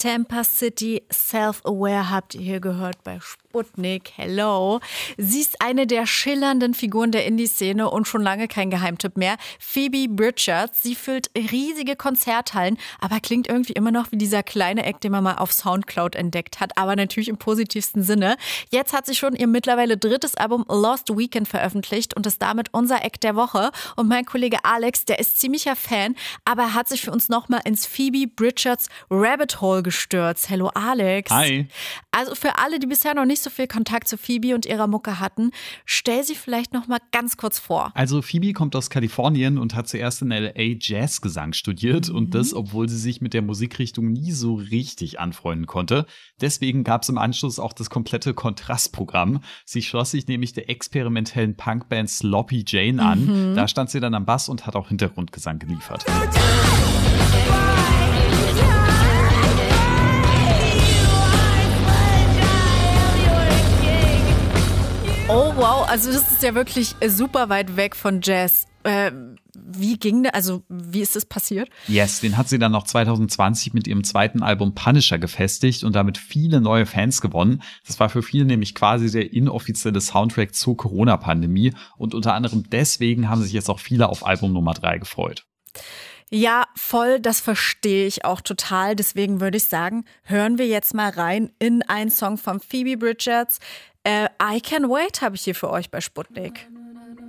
Tampa City, Self-Aware habt ihr hier gehört bei Sputnik. Hello. Sie ist eine der schillernden Figuren der Indie-Szene und schon lange kein Geheimtipp mehr. Phoebe Bridgers. Sie füllt riesige Konzerthallen, aber klingt irgendwie immer noch wie dieser kleine Act, den man mal auf Soundcloud entdeckt hat, aber natürlich im positivsten Sinne. Jetzt hat sie schon ihr mittlerweile drittes Album Lost Weekend veröffentlicht und ist damit unser Act der Woche. Und mein Kollege Alex, der ist ziemlicher Fan, aber er hat sich für uns nochmal ins Phoebe Bridgers Rabbit Hole gestürzt. Hello Alex. Hi. Also für alle, die bisher noch nicht so viel Kontakt zu Phoebe und ihrer Mucke hatten, stell sie vielleicht noch mal ganz kurz vor. Also Phoebe kommt aus Kalifornien und hat zuerst in LA Jazzgesang studiert und das, obwohl sie sich mit der Musikrichtung nie so richtig anfreunden konnte. Deswegen gab es im Anschluss auch das komplette Kontrastprogramm. Sie schloss sich nämlich der experimentellen Punkband Sloppy Jane an. Da stand sie dann am Bass und hat auch Hintergrundgesang geliefert. Oh wow, also das ist ja wirklich super weit weg von Jazz. Wie ist das passiert? Yes, den hat sie dann noch 2020 mit ihrem zweiten Album Punisher gefestigt und damit viele neue Fans gewonnen. Das war für viele nämlich quasi der inoffizielle Soundtrack zur Corona-Pandemie und unter anderem deswegen haben sich jetzt auch viele auf Album Nummer 3 gefreut. Ja, voll, das verstehe ich auch total. Deswegen würde ich sagen, hören wir jetzt mal rein in einen Song von Phoebe Bridgers. I Can Wait habe ich hier für euch bei Sputnik.